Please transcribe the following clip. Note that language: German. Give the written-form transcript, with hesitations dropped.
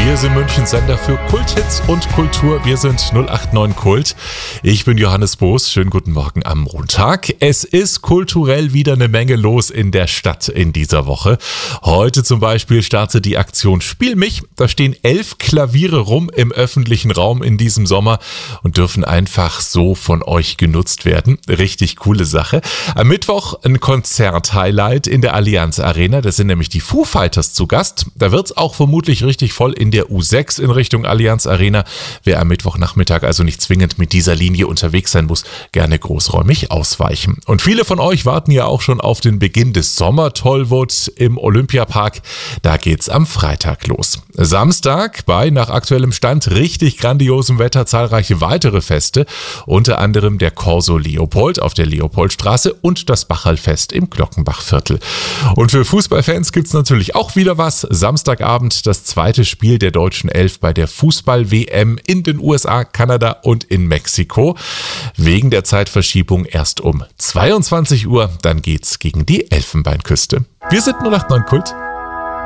Wir sind Münchens Sender für Kulthits und Kultur. Wir sind 089 Kult. Ich bin Johannes Boos. Schönen guten Morgen am Montag. Es ist kulturell wieder eine Menge los in der Stadt in dieser Woche. Heute zum Beispiel startet die Aktion Spiel mich. Da stehen 11 Klaviere rum im öffentlichen Raum in diesem Sommer und dürfen einfach so von euch genutzt werden. Richtig coole Sache. Am Mittwoch ein Konzert-Highlight in der Allianz Arena. Da sind nämlich die Foo Fighters zu Gast. Da wird es auch vermutlich richtig voll in der U6 in Richtung Allianz Arena. Wer am Mittwochnachmittag also nicht zwingend mit dieser Linie unterwegs sein muss, gerne großräumig ausweichen. Und viele von euch warten ja auch schon auf den Beginn des Sommer-Tollwut im Olympiapark. Da geht's am Freitag los. Samstag bei, nach aktuellem Stand, richtig grandiosem Wetter zahlreiche weitere Feste. Unter anderem der Corso Leopold auf der Leopoldstraße und das Bachalfest im Glockenbachviertel. Und für Fußballfans gibt's natürlich auch wieder was. Samstagabend das zweite Spiel der deutschen Elf bei der Fußball-WM in den USA, Kanada und in Mexiko. Wegen der Zeitverschiebung erst um 22 Uhr. Dann geht's gegen die Elfenbeinküste. Wir sind 089 Kult.